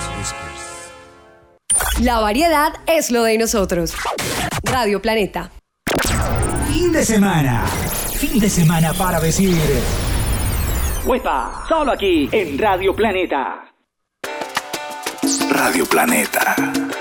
La variedad es lo de nosotros. Radio Planeta. Fin de semana. Fin de semana para decir... ¡Huepa! Solo aquí en Radio Planeta. Radio Planeta.